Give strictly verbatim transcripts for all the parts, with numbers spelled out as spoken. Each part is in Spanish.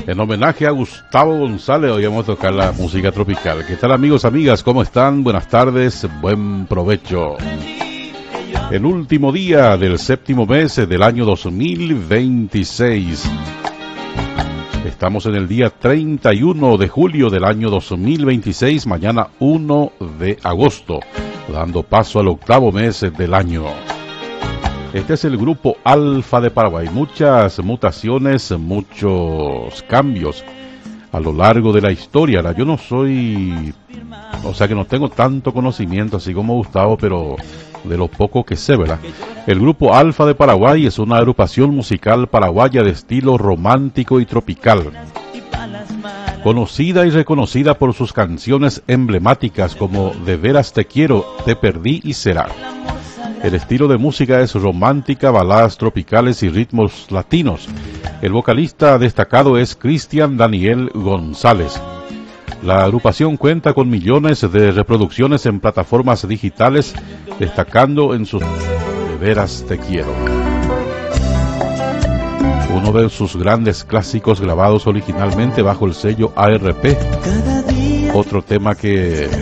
En homenaje a Gustavo González, hoy vamos a tocar la música tropical. ¿Qué tal, amigos, amigas? ¿Cómo están? Buenas tardes, buen provecho. El último día del séptimo mes del año dos mil veintiséis. Estamos en el día treinta y uno de julio del año dos mil veintiséis, mañana uno de agosto, dando paso al octavo mes del año. Este es el grupo Alfa de Paraguay. Muchas mutaciones, muchos cambios a lo largo de la historia. Yo no soy, o sea que no tengo tanto conocimiento así como Gustavo, pero de lo poco que sé, ¿verdad? El grupo Alfa de Paraguay es una agrupación musical paraguaya de estilo romántico y tropical, conocida y reconocida por sus canciones emblemáticas como De veras te quiero, Te perdí y Será. El estilo de música es romántica, baladas tropicales y ritmos latinos. El vocalista destacado es Cristian Daniel González. La agrupación cuenta con millones de reproducciones en plataformas digitales, destacando en sus De veras te quiero, uno de sus grandes clásicos grabados originalmente bajo el sello A R P. Otro tema que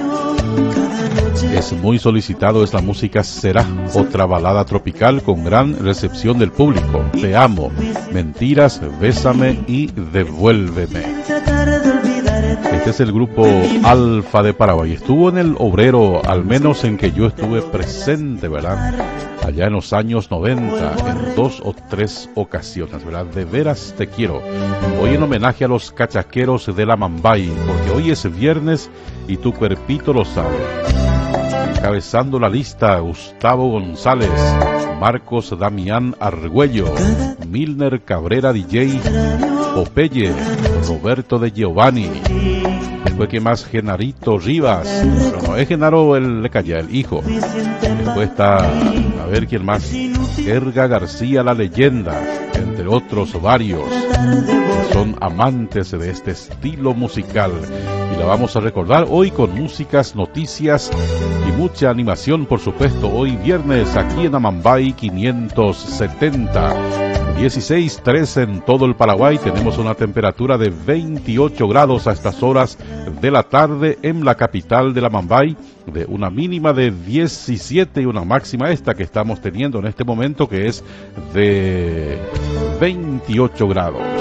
es muy solicitado es la música Será, otra balada tropical con gran recepción del público. Te amo, Mentiras, Bésame y Devuélveme. Este es el grupo Alfa de Paraguay. Estuvo en el Obrero, al menos en que yo estuve presente, ¿verdad? Allá en los años noventa, en dos o tres ocasiones, ¿verdad? De veras te quiero. Hoy en homenaje a los cachaqueros de la Mambay, porque hoy es viernes y tu cuerpito lo sabe. Encabezando la lista, Gustavo González, Marcos Damián Argüello, Milner Cabrera D J, Popeye, Roberto de Giovanni. Después, que más? Genarito Rivas, pero no es Genaro el Lecaya, el hijo. Después está, a ver quién más, Erga García la Leyenda, entre otros varios que son amantes de este estilo musical. Y la vamos a recordar hoy con músicas, noticias y mucha animación, por supuesto. Hoy viernes aquí en Amambay quinientos setenta. dieciséis trece en todo el Paraguay. Tenemos una temperatura de veintiocho grados a estas horas de la tarde en la capital de la Mambay, de una mínima de diecisiete y una máxima esta que estamos teniendo en este momento, que es de veintiocho grados.